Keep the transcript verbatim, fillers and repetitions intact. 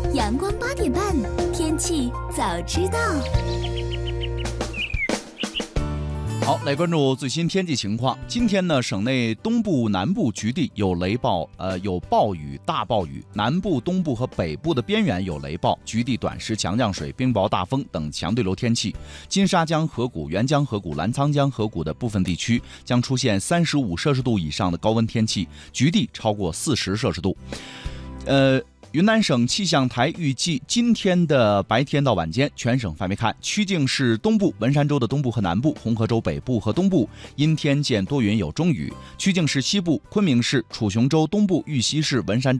阳光八点半，天气早知道。 好，来关注最新天气情况。今天呢，省内东部、南部局地有雷暴，呃，有暴雨、大暴雨；南部、东部和北部的边缘有雷暴，局地短时强降水、冰雹、大风等强对流天气。金沙江河谷、沅江河谷、澜沧江河谷的部分地区将出现三十五摄氏度以上的高温天气，局地超过四十摄氏度。呃。云南省气象台预计，今天的白天到晚间，全省范围看，曲靖市东部、文山州的东部和南部、红河州北部和东部阴天见多云有中雨；曲靖市西部、昆明市、楚雄州东部、玉溪市、文山州